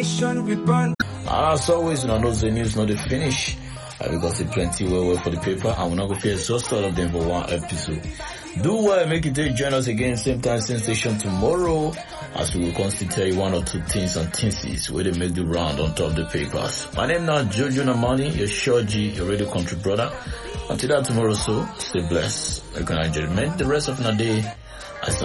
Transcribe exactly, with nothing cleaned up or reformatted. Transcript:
And as always, you know, those the news not the finish. Uh, because it's plenty well well for the paper, and we're not going to exhaust all of them for one episode. Do well, make it to join us again, same time, same station tomorrow, as we will constantly tell you one or two things and things where they make the round on top of the papers. My name now Jojo Namani, your Shoji, your radio country brother. Until that tomorrow, so stay blessed. You can enjoy the rest of the day.